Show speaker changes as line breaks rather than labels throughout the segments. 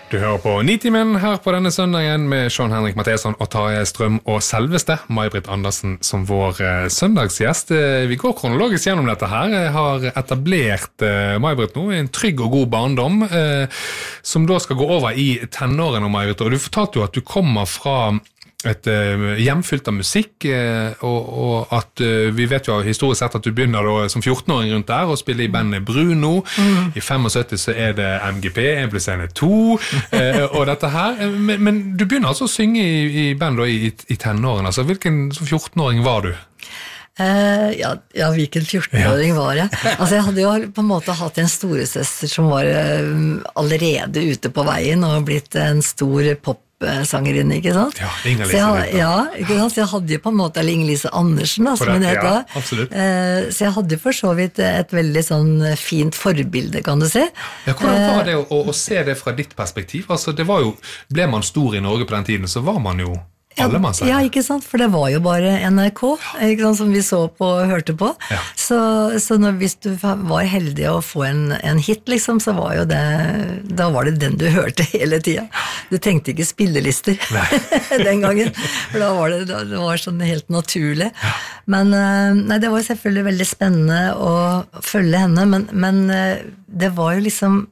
Du hører på Nitimen her på denne søndagen med Sean Henrik Matheson og Tarjei Strøm og selveste May-Britt Andersen som vår søndagsgjest. Vi går kronologisk gjennom dette her. Jeg har etablert May-Britt nå i en trygg og god barndom som da skal gå over i tenårene, May-Britt. Og du fortalte jo at du kommer fra et hjem fylt av musikk, og at vi vet jo historisk sett at du begynner da, som 14-åring rundt der og spiller i bandet Bruno. I 75 så det MGP, 1+1 er 2, og dette her. Men du begynner altså å synge i band da, i tenåren. Altså, hvilken 14-åring var du?
Ja, hvilken 14-åring var jeg? Altså, jeg hadde jo på en måte hatt en storesøster som var allerede ute på veien og blitt en stor popsangerinne, ikke sant?
Ja, Inger-Lise.
Ikke sant? Så jeg hadde jo på en måte, eller Inger-Lise Andersen, da, som hun het da.
Absolutt.
Så jeg hadde for så vidt et veldig sånn fint forbilde, kan du si.
Ja, hvordan var det å se det fra ditt perspektiv? Altså, det var jo, ble man stor i Norge på den tiden, så var man jo
Ja, ikke sant, for det var jo bare NRK, ikke sant, som vi så på og hørte på. Ja. Så hvis du var heldig å få en hit, liksom, så var jo det, da var det den du hørte hele tiden. Du tenkte ikke spillelister den gangen, for da var det var sånn helt naturlig. Ja. Men nei, det var selvfølgelig veldig spennende å følge henne, men det var jo liksom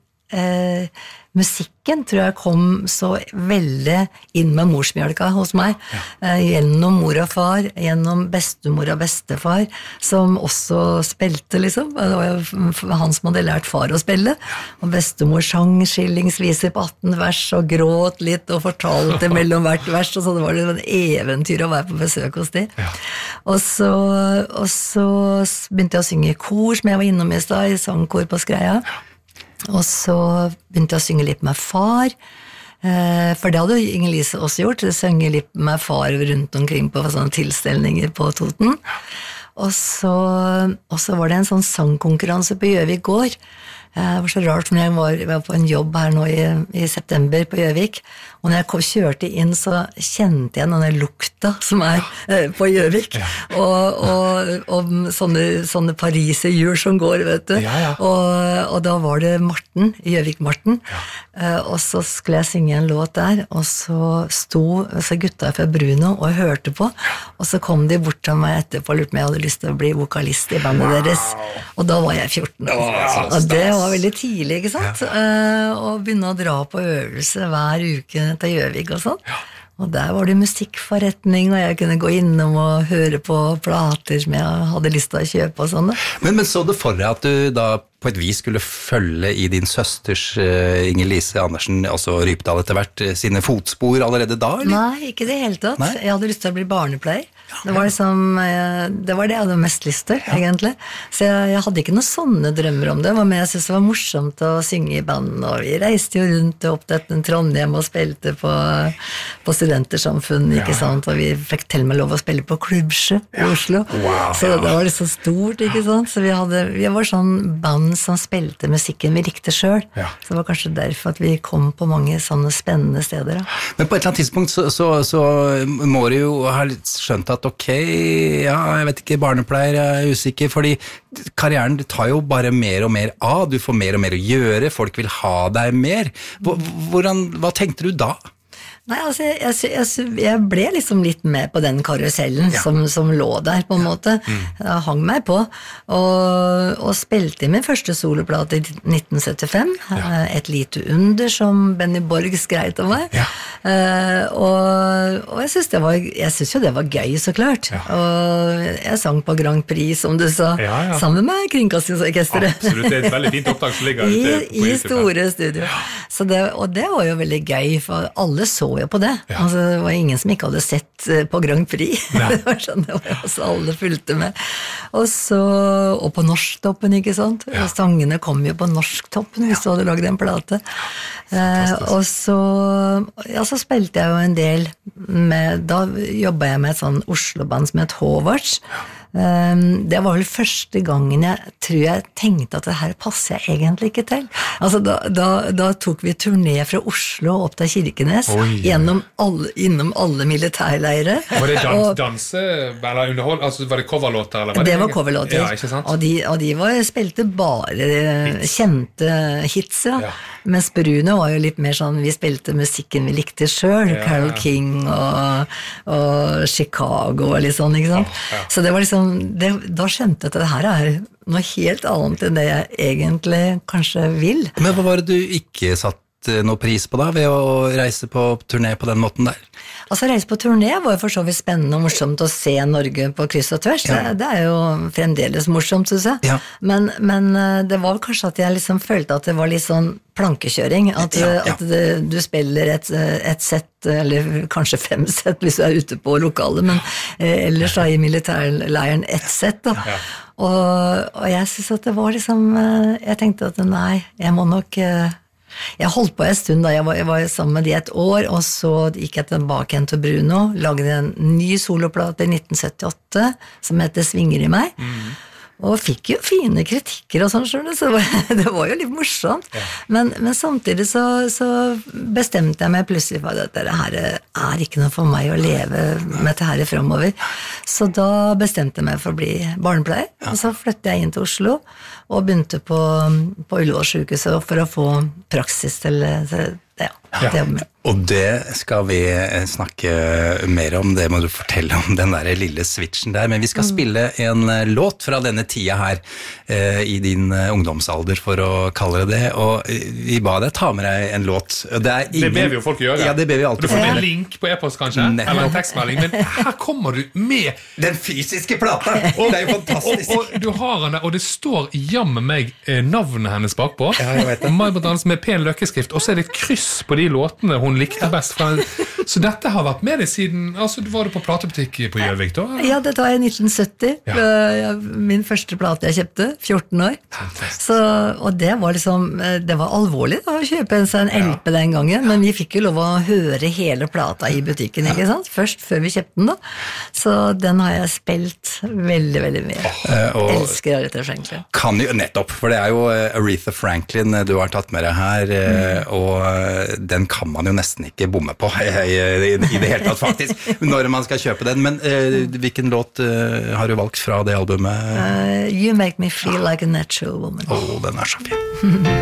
musikken tror jeg kom så veldig inn med morsmjølka hos meg, gjennom mor og far, gjennom bestemor og bestefar, som også spilte liksom, det var jo han som hadde lært far å spille, og bestemor sang skillingsviser på 18 vers, og gråt litt, og fortalte mellom hvert vers, og så det var det en eventyr å være på besøk hos de. Ja. Og så begynte jeg å synge i kor, som jeg var innom i stad, i sangkor på Skreia. Og så begynte jeg å synge litt med far, for det hadde Inger-Lise også gjort, synge litt med far rundt omkring på sånne tilstelninger på Toten. Og så var det en sånn sangkonkurranse på Gjøvik gård. Det var så rart, når jeg var på en jobb her nå i september på Gjøvik, og når jeg kjørte inn, så kjente jeg denne lukta som på Gjøvik, og sånne pariserhjul som går, vet du. Ja. Og da var det Marten, Gjøvik Marten, og så skulle jeg synge en låt der, og så gutta fra Bruno og hørte på, og så kom de bort til meg etterpå og lurte meg, jeg hadde lyst til å bli vokalist i bandet deres, og da var jeg 14 år. Og det var veldig tidlig, ikke sant? Og begynne å dra på øvelse hver uke til Gjøvik og sånn. Og der var det musikkforretning, og jeg kunne gå innom og høre på plater som jeg hadde lyst til å kjøpe og sånn.
Men så det for deg at du da på et vis skulle følge i din søsters Inger-Lise Andersen, altså Rypdal etter hvert, sine fotspor allerede da, eller?
Nei, ikke det helt tatt. Nei? Jeg hadde lyst til å bli barnepleier. Det var det jeg hadde mest lyst til, egentlig. Så jeg hadde ikke noen sånne drømmer om det, men jeg synes det var morsomt å synge i band, og vi reiste jo rundt og opptatt Trondheim og spilte på studentersamfunn, ikke sant, og vi fikk til og med lov å spille på Klubbsjø i Oslo. Så det var litt så stort, ikke sant, så vi var sånn band som spilte musikken vi likte selv, så det var kanskje derfor at vi kom på mange sånne spennende steder. Da.
Men på et eller annet tidspunkt så må du jo ha skjønt at ok, jeg vet ikke, barnepleier er usikker, fordi karrieren tar jo bare mer og mer av, du får mer og mer å gjøre, folk vil ha deg mer. Hva tenkte du da?
Nei, altså, jeg ble liksom litt med på den karusellen som lå der, på en måte. Jeg hang meg på, og spilte i min første soloplate i 1975, Et lite under, som Benny Borg skrev om meg. Og jeg synes jo det var gøy, så klart. Og jeg sang på Grand Prix, som du sa, sammen med Kringkastingsorkestret.
Absolutt, det er et veldig fint opptak som ligger ute på
i store studio. Og det var jo veldig gøy, for alle så jo på det. Altså, det var ingen som ikke hadde sett på Grand Prix. Det var sånn, det var også alle fulgte med. Og på Norsktoppen, ikke sant? Og sangene kom jo på Norsktoppen hvis du hadde laget en plate. Og så spilte jeg jo en del da jobbet jeg med et sånn Oslo-band som het Håvards. Det var vel første gangen jeg tror jeg tenkte at det her passer jeg egentlig ikke til. Altså da tok vi turné fra Oslo opp til Kirkenes, innom alle militærleire.
Var det danse, eller underhold, altså var det coverlåter? Eller
det var coverlåter,
ja, ikke sant?
og de spilte bare kjente hits, Mens Bruno var jo litt mer sånn, vi spilte musikken vi likte selv, Carole King og Chicago og litt sånn, ikke sant? Så det var liksom, da skjønte jeg at det her er noe helt annet enn det jeg egentlig kanskje vil.
Men hva var det du ikke satt noe pris på da, ved å reise på turné på den måten der?
Altså, reise på turné var jo for så vidt spennende og morsomt å se Norge på kryss og tvers. Det er jo fremdeles morsomt, synes jeg. Men det var kanskje at jeg liksom følte at det var litt sånn plankekjøring, at du spiller et sett, eller kanskje 5 sett hvis du er ute på lokalet, men ellers da i militærleiren ett sett da. Og jeg synes at det var liksom, jeg tenkte at nei, jeg må nok... Jeg holdt på en stund da, jeg var sammen med de et år, og så gikk jeg tilbake igjen til Bruno, lagde en ny soloplate i 1978, som heter Svinger i meg, og fikk jo fine kritikker og sånn, så det var jo litt morsomt. Men samtidig så bestemte jeg meg plutselig for at dette her er ikke noe for meg å leve med dette her fremover. Så da bestemte jeg meg for å bli barnepleier, og så flyttet jeg inn til Oslo, og begynte på Ullevål sykehuset for å få praksis til og
det skal vi snakke mer om, det må du fortelle om den der lille switchen der, men vi skal spille en låt fra denne tida her i din ungdomsalder, for å kalle det det, og vi ba deg ta med deg en låt. Det
ber vi jo folk gjøre.
Ja, det ber vi alltid.
Du får en link på e-post kanskje, eller en tekstmelding, men her kommer du med
den fysiske plata. Det er jo fantastisk.
Og du har den der, og det står jammen meg navnet hennes bakpå,
jeg vet det.
May-Britt Andersen med pen løkkeskrift, og så er det kryss på de låtene hun likte best fra. Så dette har vært med deg siden, altså var du på platebutikk på Gjøvik da?
Ja, det var i 1970, min første plate jeg kjøpte, 14 år. Og det var liksom, det var alvorlig da, å kjøpe en LP den gangen, men vi fikk jo lov å høre hele plata i butikken, ikke sant? Først før vi kjøpte den da. Så den har jeg spilt veldig, veldig mye. Elsker Aretha Franklin.
Kan jo, nettopp, for det er jo Aretha Franklin du har tatt med deg her, og den kan man jo nesten ikke bomme på i det hele tatt faktisk, når man skal kjøpe den, men hvilken låt har du valgt fra det albumet?
You Make Me Feel Like a Natural Woman.
Den er så fin.